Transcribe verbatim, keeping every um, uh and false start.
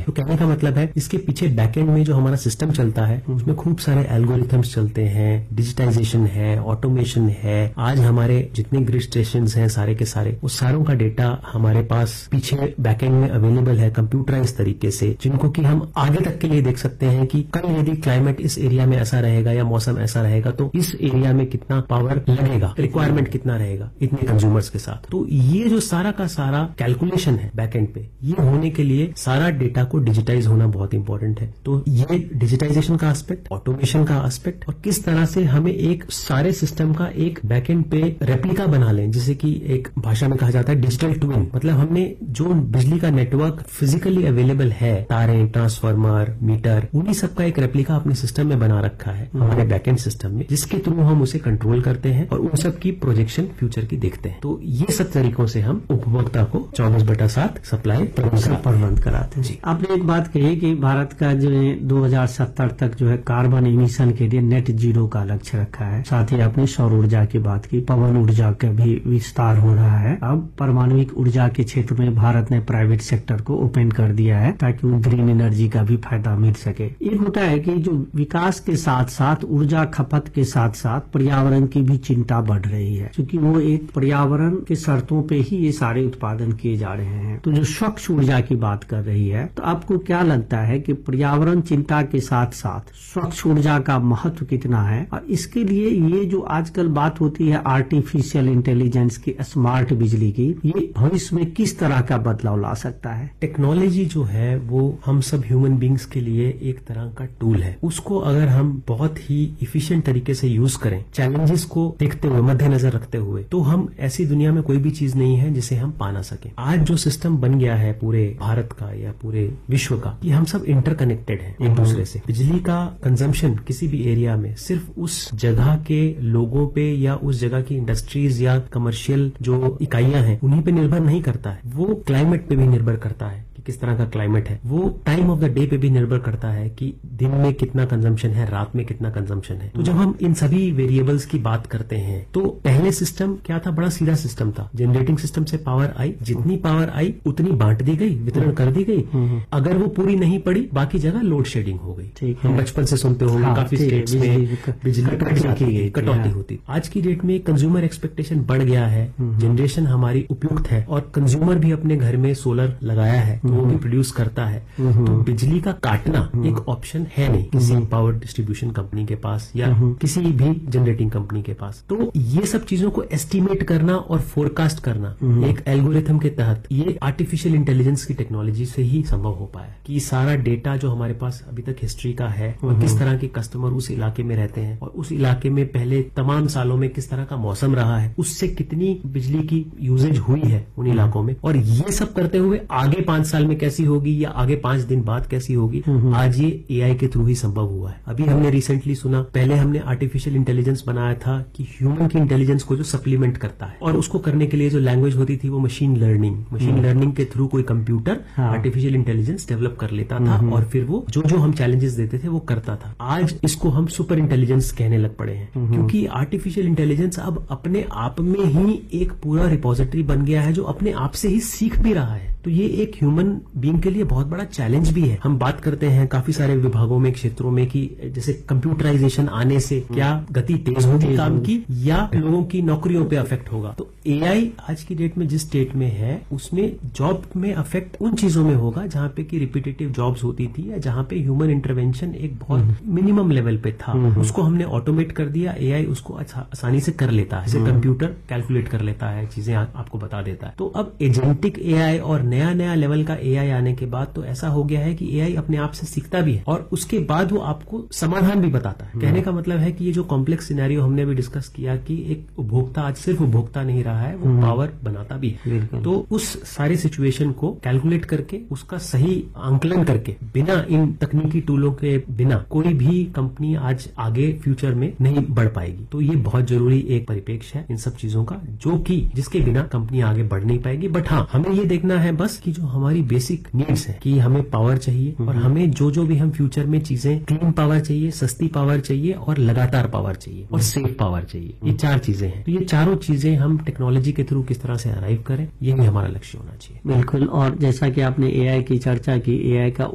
तो कहने का मतलब है इसके पीछे बैकएंड में जो हमारा सिस्टम चलता है उसमें खूब सारे एल्गोरिथम्स चलते हैं, डिजिटाइजेशन है, ऑटोमेशन है। आज हमारे जितने ग्रिड स्टेशन हैं सारे के सारे उस सारों का डेटा हमारे पास पीछे बैकएंड में अवेलेबल है कंप्यूटराइज तरीके से, जिनको कि हम आगे तक के लिए देख सकते हैं कि कल यदि क्लाइमेट इस एरिया में ऐसा रहेगा या मौसम ऐसा रहेगा तो इस एरिया में कितना पावर लगेगा, रिक्वायरमेंट कितना रहेगा इतने कंज्यूमर्स के साथ। तो ये जो सारा का सारा कैलकुलेशन है बैकएंड पे, ये होने के लिए सारा डेटा को डिजिटाइज होना बहुत इंपॉर्टेंट है। तो ये डिजिटाइजेशन का एस्पेक्ट, ऑटोमेशन का एस्पेक्ट, और किस तरह से हमें एक सारे सिस्टम का एक बैकएंड पे रेप्लिका बना लें, जिसे कि एक भाषा में कहा जाता है डिजिटल ट्विन। मतलब हमने जो बिजली का नेटवर्क फिजिकली अवेलेबल है, तारें, ट्रांसफार्मर, मीटर, उन्हीं सब का एक रेप्लिका अपने सिस्टम में बना रखा है हमारे बैकएंड सिस्टम में, जिसके थ्रू हम उसे कंट्रोल करते हैं और उन सब की प्रोजेक्शन फ्यूचर की देखते हैं। तो ये सब तरीकों से हम उपभोक्ता को चौबीस बटा सात सप्लाई प्रबंध कराते हैं। आपने एक बात कही कि भारत का जो है दो हजार सत्तर तक जो है कार्बन इमिशन के लिए नेट जीरो का लक्ष्य रखा है। साथ ही आपने सौर ऊर्जा की बात की, पवन ऊर्जा का भी विस्तार हो रहा है। अब परमाणुिक ऊर्जा के क्षेत्र में भारत ने प्राइवेट सेक्टर को ओपन कर दिया है ताकि ग्रीन एनर्जी का भी फायदा मिल सके। एक होता है कि जो विकास के साथ साथ ऊर्जा खपत के साथ साथ पर्यावरण की भी चिंता बढ़ रही है, क्योंकि वो एक पर्यावरण के शर्तों पे ही ये सारे उत्पादन किए जा रहे हैं। तो जो स्वच्छ ऊर्जा की बात कर रही है, तो आपको क्या लगता है कि पर्यावरण चिंता के साथ साथ स्वच्छ ऊर्जा का महत्व कितना है, और इसके लिए ये जो आजकल बात होती है आर्टिफिशियल इंटेलिजेंस की, स्मार्ट बिजली की, ये भविष्य में किस तरह का बदलाव ला सकता है? टेक्नोलॉजी जो है वो हम सब ह्यूमन बींग्स के लिए एक तरह का टूल है। उसको अगर हम बहुत ही इफिशिएंट तरीके से यूज करें, चैलेंजेस को देखते हुए, मद्देनजर रखते हुए, तो हम ऐसी दुनिया में कोई भी चीज नहीं है जिसे हम पा ना सके। आज जो सिस्टम बन गया है पूरे भारत का या पूरे विश्व का, कि हम सब इंटरकनेक्टेड हैं एक दूसरे से। बिजली का कंजम्पशन किसी भी एरिया में सिर्फ उस जगह के लोगों पे या उस जगह की इंडस्ट्रीज या कमर्शियल जो इकाइयां हैं उन्हीं पे निर्भर नहीं करता है, वो क्लाइमेट पे भी निर्भर करता है कि किस तरह का क्लाइमेट है। वो टाइम ऑफ द डे पे भी निर्भर करता है कि दिन में कितना कंजम्पशन है, रात में कितना कंजम्पशन है। तो जब हम इन सभी वेरिएबल्स की बात करते हैं, तो पहले सिस्टम क्या था, बड़ा सीधा सिस्टम था। जनरेटिंग सिस्टम से पावर आई, जितनी पावर आई उतनी बांट दी गई, वितरण कर दी गई। अगर वो पूरी नहीं पड़ी, बाकी जगह लोड शेडिंग हो गई। हम बचपन से सुनते होंगे हाँ, काफी स्टेट्स में बिजली कटौती होती। आज की डेट में कंज्यूमर एक्सपेक्टेशन बढ़ गया है, जनरेशन हमारी उपयुक्त है और कंज्यूमर भी अपने घर में सोलर लगाया है, वो भी प्रोड्यूस करता है। तो बिजली का काटना एक ऑप्शन है नहीं किसी पावर डिस्ट्रीब्यूशन कंपनी के पास या किसी भी जनरेटिंग कंपनी के पास। तो ये सब चीजों को एस्टिमेट करना और फोरकास्ट करना एक एल्गोरिथम के तहत, ये आर्टिफिशियल इंटेलिजेंस की टेक्नोलॉजी से ही संभव हो पाया कि सारा डेटा जो हमारे पास अभी तक हिस्ट्री का है और किस तरह के कस्टमर उस इलाके में रहते हैं और उस इलाके में पहले तमाम सालों में किस तरह का मौसम रहा है, उससे कितनी बिजली की यूजेज हुई है उन इलाकों में, और ये सब करते हुए आगे पांच साल में कैसी होगी या आगे पांच दिन बाद कैसी होगी, आज ये एआई के थ्रू ही संभव हुआ है। अभी हमने रिसेंटली सुना, पहले हमने आर्टिफिशियल इंटेलिजेंस बनाया था कि ह्यूमन की इंटेलिजेंस को जो सप्लीमेंट करता है, और उसको करने के लिए जो लैंग्वेज होती थी वो मशीन लर्निंग, मशीन लर्निंग के थ्रू कोई कंप्यूटर आर्टिफिशियल इंटेलिजेंस डेवलप कर लेता था और फिर वो जो जो हम चैलेंजेस देते थे वो करता था। आज इसको हम सुपर इंटेलिजेंस कहने लग पड़े हैं, क्योंकि आर्टिफिशियल इंटेलिजेंस अब अपने आप में ही एक पूरा रिपोजिटरी बन गया है जो अपने आप से ही सीख भी रहा है। तो ये एक ह्यूमन बीइंग के लिए बहुत बड़ा चैलेंज भी है। हम बात करते हैं काफी सारे विभागों में, क्षेत्रों में, कि जैसे कंप्यूटराइजेशन आने से क्या गति तेज होगी काम की या लोगों की नौकरियों पे अफेक्ट होगा। तो एआई आज की डेट में जिस स्टेट में है उसमें जॉब में अफेक्ट उन चीजों में होगा जहां पे की रिपीटेटिव जॉब्स होती थी या जहां पे ह्यूमन इंटरवेंशन एक बहुत मिनिमम लेवल पे था, उसको हमने ऑटोमेट कर दिया। एआई उसको आसानी से कर लेता है, जैसे कंप्यूटर कैलकुलेट कर लेता है, चीजें आपको बता देता है। तो अब एजेंटिक एआई और नया नया लेवल का एआई आने के बाद तो ऐसा हो गया है कि एआई अपने आप से सीखता भी है और उसके बाद वो आपको समाधान भी बताता है। कहने का मतलब है कि ये जो कॉम्प्लेक्स सिनेरियो हमने भी डिस्कस किया कि एक उपभोक्ता आज सिर्फ उपभोक्ता नहीं रहा है, वो पावर बनाता भी है। तो उस सारी सिचुएशन को कैलकुलेट करके उसका सही आंकलन करके, बिना इन तकनीकी टूलों के बिना कोई भी कंपनी आज आगे फ्यूचर में नहीं बढ़ पाएगी। तो ये बहुत जरूरी एक परिप्रेक्ष्य है इन सब चीजों का, जो कि जिसके बिना कंपनी आगे बढ़ नहीं पाएगी। बट हाँ, हमें ये देखना है बस कि जो हमारी बेसिक नीड्स है कि हमें पावर चाहिए और हमें जो जो भी हम फ्यूचर में चीजें, क्लीन पावर चाहिए, सस्ती पावर चाहिए और लगातार पावर चाहिए और सेफ पावर चाहिए। ये चार चीजें हैं। तो ये चारों चीजें हम टेक्नोलॉजी के थ्रू किस तरह से अराइव करें, यही हमारा लक्ष्य होना चाहिए। बिल्कुल। और जैसा कि आपने एआई की चर्चा की, एआई का